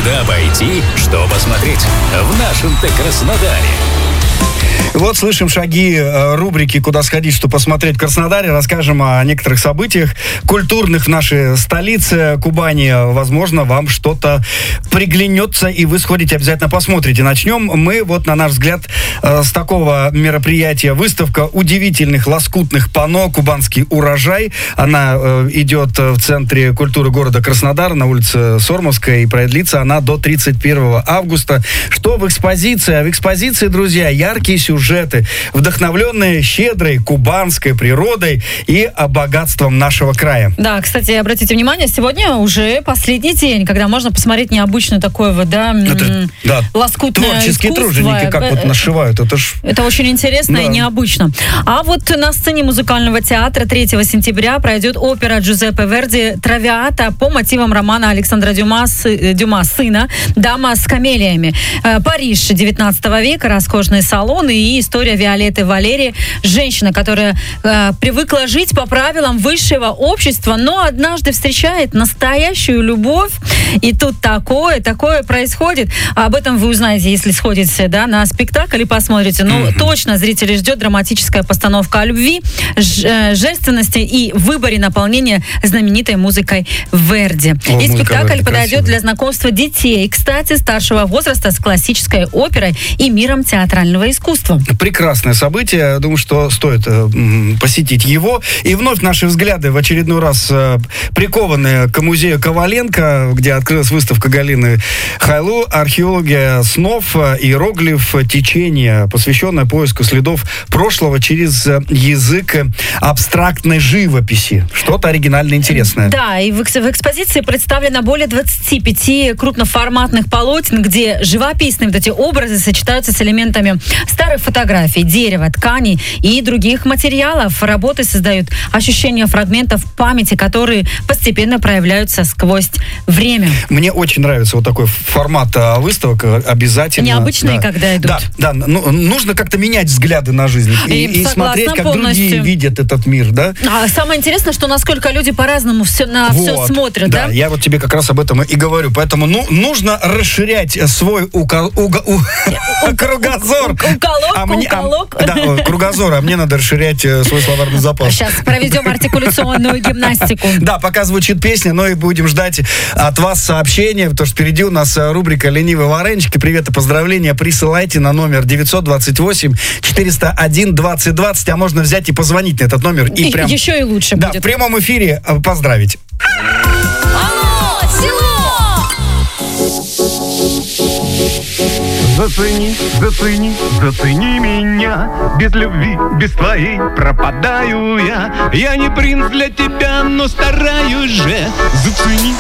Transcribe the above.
Куда пойти, что посмотреть в нашем-то Краснодаре. Вот слышим шаги рубрики «Куда сходить, что посмотреть» в Краснодаре. Расскажем о некоторых событиях культурных в нашей столице Кубани. Возможно, вам что-то приглянется, и вы сходите, обязательно посмотрите. Начнем мы, вот на наш взгляд, с такого мероприятия. Выставка удивительных лоскутных панно «Кубанский урожай». Она идет в Центре культуры города Краснодар, на улице Сормовская, и продлится она до 31 августа. Что в экспозиции? В экспозиции, друзья, яркие сюжеты, вдохновленные щедрой кубанской природой и богатством нашего края. Да, кстати, обратите внимание, сегодня уже последний день, когда можно посмотреть необычное такое вот, лоскутное творческие искусство. труженики, как вот нашивают. Это очень интересно и необычно. А вот на сцене музыкального театра 3 сентября пройдет опера Джузеппе Верди «Травиата» по мотивам романа Александра Дюма «Сына», «Дама с камелиями». Париж 19 века, роскошный салон и история Виолетты Валери. Женщина, которая привыкла жить по правилам высшего общества, но однажды встречает настоящую любовь. И тут такое происходит. Об этом вы узнаете, если сходите на спектакль и посмотрите. Точно зрителей ждет драматическая постановка о любви, женственности и выборе наполнения знаменитой музыкой Верди. И спектакль подойдет для знакомства детей, кстати, старшего возраста с классической оперой и миром театрального искусства. Прекрасное событие. Думаю, что стоит посетить его. И вновь наши взгляды в очередной раз прикованы к музею Коваленко, где открылась выставка Галины Хайлу «Археология снов, иероглиф, течение», посвященная поиску следов прошлого через язык абстрактной живописи. Что-то оригинально интересное. Да, и в экспозиции представлено более 25 крупноформатных полотен, где живописные вот эти образы сочетаются с элементами старых фотографий, дерева, тканей и других материалов. Работы создают ощущение фрагментов памяти, которые постепенно проявляются сквозь время. Мне очень нравится вот такой формат выставок. Обязательно. Необычные, когда идут. Да, нужно как-то менять взгляды на жизнь и смотреть, как полностью другие видят этот мир, да? Самое интересное, что насколько люди по-разному все смотрят, да? Я вот тебе как раз об этом и говорю. Поэтому нужно расширять свой кругозор. Кругозор, а мне надо расширять свой словарный запас. Сейчас проведем артикуляционную гимнастику. Да, пока звучит песня, но и будем ждать от вас сообщения, потому что впереди у нас рубрика «Ленивые варенички». Привет и поздравления присылайте на номер 928-401-2020, а можно взять и позвонить на этот номер. И прям, еще и лучше будет. Да, в прямом эфире поздравить. Алло, село! Зацени меня. Без любви, без твоей пропадаю я. Я не принц для тебя, но стараюсь же.